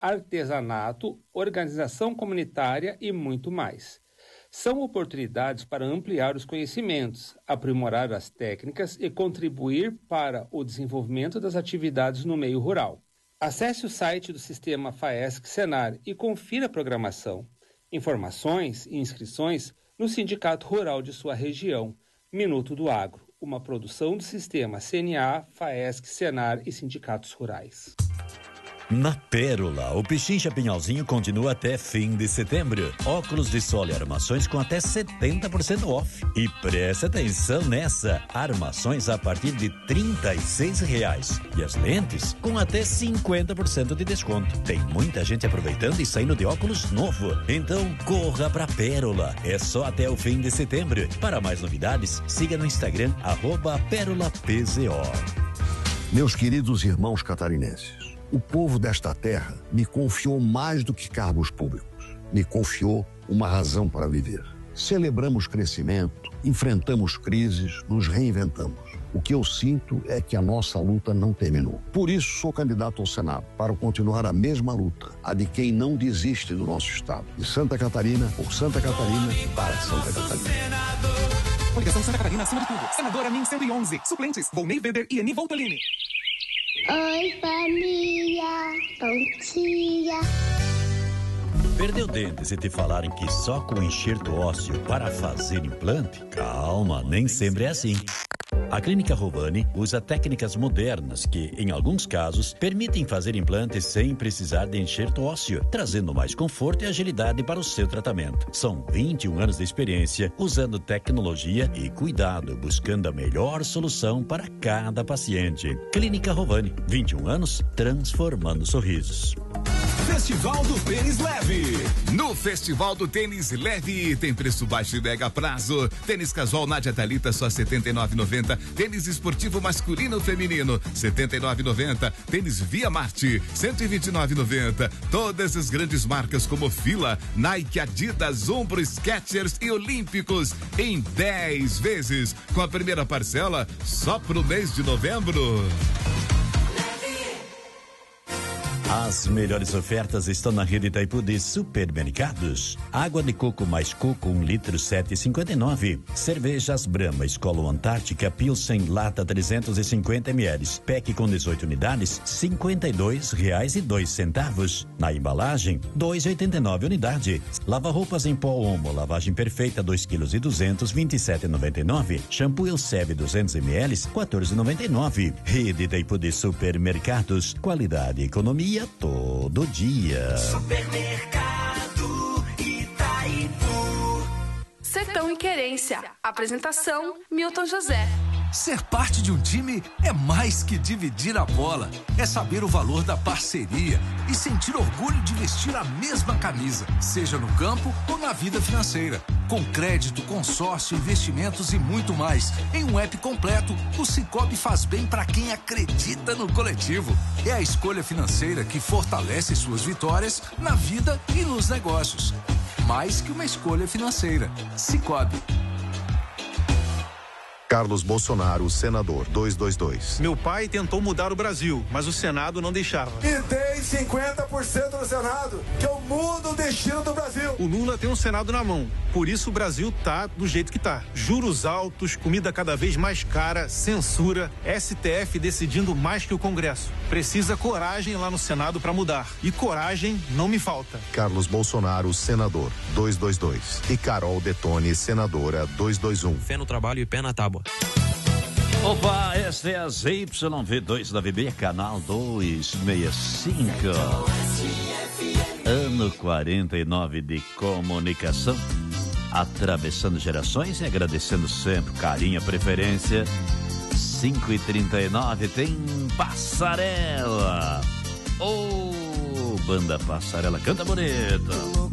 artesanato, organização comunitária e muito mais. São oportunidades para ampliar os conhecimentos, aprimorar as técnicas e contribuir para o desenvolvimento das atividades no meio rural. Acesse o site do Sistema FAESC-Senar e confira a programação. Informações e inscrições no Sindicato Rural de sua região. Minuto do Agro, uma produção do Sistema CNA, FAESC-Senar e Sindicatos Rurais. Na Pérola, o Pichincha Pinhalzinho continua até fim de setembro. Óculos de sol e armações com até 70% off. E preste atenção nessa, armações a partir de R$36. E as lentes com até 50% de desconto. Tem muita gente aproveitando e saindo de óculos novo. Então corra pra Pérola. É só até o fim de setembro. Para mais novidades, siga no Instagram @PérolaPZO. Meus queridos irmãos catarinenses, o povo desta terra me confiou mais do que cargos públicos. Me confiou uma razão para viver. Celebramos crescimento, enfrentamos crises, nos reinventamos. O que eu sinto é que a nossa luta não terminou. Por isso, sou candidato ao Senado, para continuar a mesma luta, a de quem não desiste do nosso Estado. De Santa Catarina, por Santa Catarina, para Santa Catarina. Coligação Santa Catarina acima de tudo. Senadora NIM 111. Suplentes, Volney Weber e Eni Voltolini. Oi, família. Bom dia. Perdeu dentes e te falarem que só com enxerto ósseo para fazer implante? Calma, nem sempre é assim. A Clínica Rovani usa técnicas modernas que, em alguns casos, permitem fazer implantes sem precisar de enxerto ósseo, trazendo mais conforto e agilidade para o seu tratamento. São 21 anos de experiência, usando tecnologia e cuidado, buscando a melhor solução para cada paciente. Clínica Rovani, 21 anos, transformando sorrisos. Festival do Tênis Leve. No Festival do Tênis Leve tem preço baixo e mega prazo. Tênis casual Nádia Thalita só R$ 79,90. Tênis esportivo masculino ou feminino R$ 79,90. Tênis Via Marte R$ 129,90. Todas as grandes marcas como Fila, Nike, Adidas, Umbro, Skechers e Olímpicos em 10 vezes, com a primeira parcela só pro mês de novembro. As melhores ofertas estão na rede Itaipu de supermercados. Água de coco mais coco, 1 litro, 7,59. Cervejas Brahma, Skol Antártica, Pilsen, lata 350 ml. Pack com 18 unidades, R$ 52,02. Na embalagem, 2,89 unidade. Lava-roupas em pó Omo, lavagem perfeita, 2,2 kg, R$ 27,99. Shampoo Elseve 200 ml, R$ 14,99. Rede Itaipu de supermercados, qualidade e economia todo dia. Supermercado Itaipu. Sertão e Querência. Apresentação: Milton José. Ser parte de um time é mais que dividir a bola. É saber o valor da parceria e sentir orgulho de vestir a mesma camisa, seja no campo ou na vida financeira. Com crédito, consórcio, investimentos e muito mais. Em um app completo, o Sicoob faz bem para quem acredita no coletivo. É a escolha financeira que fortalece suas vitórias na vida e nos negócios. Mais que uma escolha financeira. Sicoob. Carlos Bolsonaro, senador, 222. Meu pai tentou mudar o Brasil, mas o Senado não deixava. E tem 50% no Senado, que eu mudo o destino do Brasil. O Lula tem um Senado na mão, por isso o Brasil tá do jeito que tá. Juros altos, comida cada vez mais cara, censura, STF decidindo mais que o Congresso. Precisa coragem lá no Senado para mudar. E coragem não me falta. Carlos Bolsonaro, senador, 222. E Carol Detone, senadora, 221. Fé no trabalho e pé na tábua. Opa, esta é a ZYV2 da VB, canal 265. Ano 49 de comunicação. Atravessando gerações e agradecendo sempre carinho, a preferência. 5h39 tem Passarela. Banda Passarela, canta bonito.